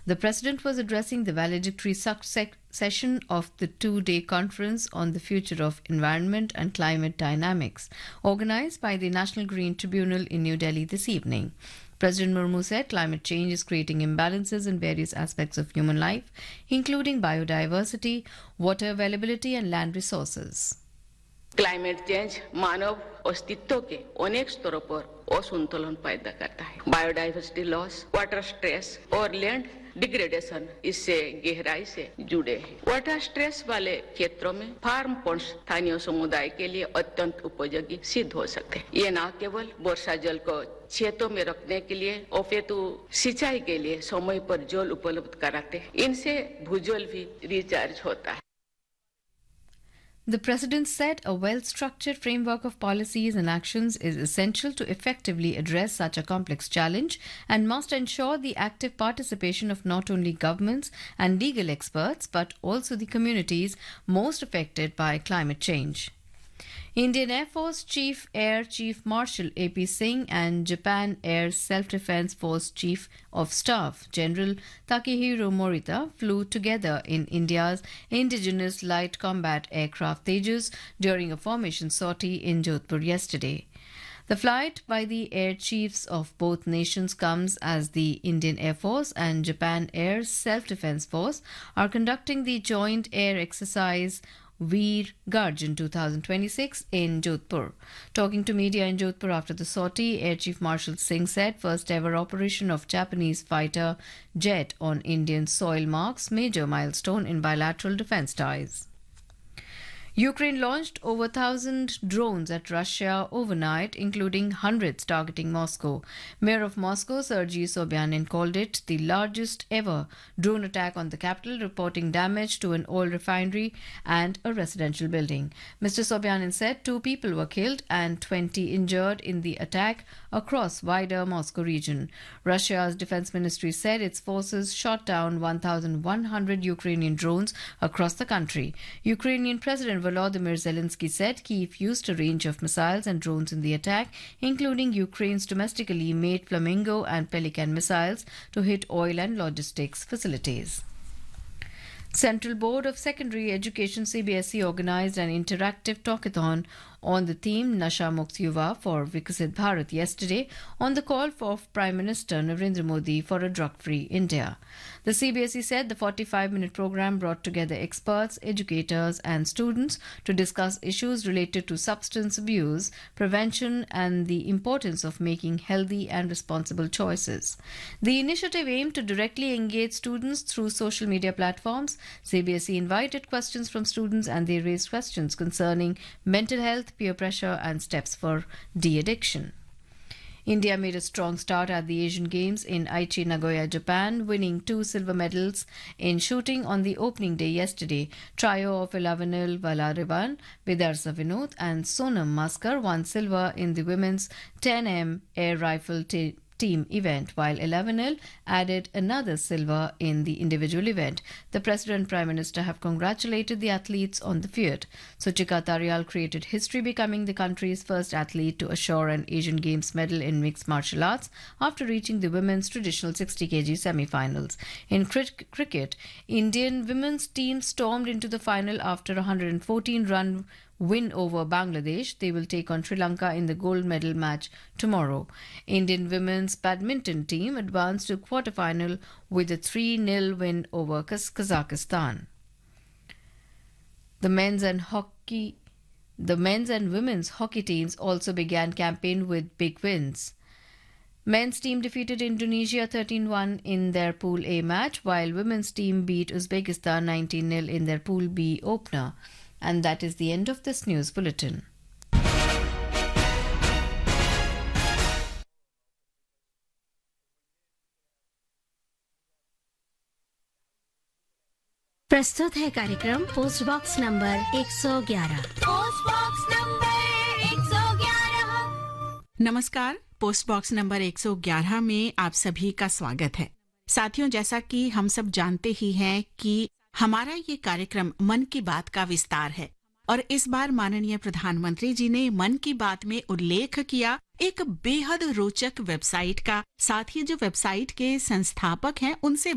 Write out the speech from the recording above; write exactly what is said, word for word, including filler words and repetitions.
The president was addressing the valedictory suc- session of the two-day conference on the future of environment and climate dynamics, organized by the National Green Tribunal in New Delhi this evening. President Murmu said climate change is creating imbalances in various aspects of human life, including biodiversity, water availability, and land resources. Climate change मानव अस्तित्व के अनेक स्तरों पर असंतुलन पैदा करता है। Biodiversity loss, water stress और लैंड डिग्रेडेशन इससे गहराई से जुड़े हैं। वाटर स्ट्रेस वाले क्षेत्रों में फार्म पंप्स स्थानीय समुदाय के लिए अत्यंत उपयोगी सिद्ध हो सकते हैं। ये न केवल वर्षा जल को खेतों में रखने के लिए अपितु सिंचाई के लिए समय पर जल उपलब्ध कराते हैं। इनसे भूजल भी रिचार्ज होता है। The President said a well-structured framework of policies and actions is essential to effectively address such a complex challenge and must ensure the active participation of not only governments and legal experts but also the communities most affected by climate change. Indian Air Force Chief Air Chief Marshal A P Singh and Japan Air Self-Defense Force Chief of Staff General Takehiro Morita flew together in India's indigenous light combat aircraft Tejas during a formation sortie in Jodhpur yesterday. The flight by the air chiefs of both nations comes as the Indian Air Force and Japan Air Self-Defense Force are conducting the joint air exercise Veer Garjan twenty twenty-six in Jodhpur. Talking to media in Jodhpur after the sortie, Air Chief Marshal Singh said first ever operation of Japanese fighter jet on Indian soil marks major milestone in bilateral defense ties. Ukraine launched over one thousand drones at Russia overnight, including hundreds targeting Moscow. Mayor of Moscow, Sergei Sobyanin, called it the largest ever drone attack on the capital, reporting damage to an oil refinery and a residential building. Mister Sobyanin said two people were killed and twenty injured in the attack across wider Moscow region. Russia's defense ministry said its forces shot down one thousand one hundred Ukrainian drones across the country. Ukrainian President Volodymyr Zelensky said Kyiv used a range of missiles and drones in the attack, including Ukraine's domestically made Flamingo and Pelican missiles to hit oil and logistics facilities. Central Board of Secondary Education C B S E organized an interactive talkathon on the theme Nasha Mukt Yuva for Viksit Bharat yesterday on the call of Prime Minister Narendra Modi for a drug-free India. The C B S E said the forty-five minute program brought together experts, educators and students to discuss issues related to substance abuse, prevention and the importance of making healthy and responsible choices. The initiative aimed to directly engage students through social media platforms. C B S E invited questions from students and they raised questions concerning mental health, peer pressure and steps for de-addiction. India made a strong start at the Asian Games in Aichi, Nagoya, Japan, winning two silver medals in shooting on the opening day yesterday. Trio of Ilavanil Valarivan, Vidarsa Vinod and Sonam Maskar won silver in the women's ten meter air rifle t- team event, while Ilavanil added another silver in the individual event. The President and Prime Minister have congratulated the athletes on the feat. Suchika Tarial created history, becoming the country's first athlete to assure an Asian Games medal in mixed martial arts after reaching the women's traditional sixty kilogram semi-finals. In crit- cricket, Indian women's team stormed into the final after a one hundred fourteen run win over Bangladesh. They will take on Sri Lanka in the gold medal match tomorrow. Indian women's badminton team advanced to quarterfinal with a three nil win over Kaz- Kazakhstan. The men's and hockey the men's and women's hockey teams also began campaign with big wins. Men's team defeated Indonesia thirteen one in their Pool A match, while women's team beat Uzbekistan nineteen nil in their Pool B opener. And that is the end of this news bulletin. प्रस्तुत है कार्यक्रम post box number एक सौ ग्यारह। Post box number एक सौ ग्यारह। नमस्कार, पोस्ट बॉक्स नंबर एक सौ ग्यारह में आप सभी का स्वागत है। साथियों, जैसा कि हम सब जानते ही हैं कि हमारा ये कार्यक्रम मन की बात का विस्तार है और इस बार माननीय प्रधानमंत्री जी ने मन की बात में उल्लेख किया एक बेहद रोचक वेबसाइट का। साथ ही जो वेबसाइट के संस्थापक हैं उनसे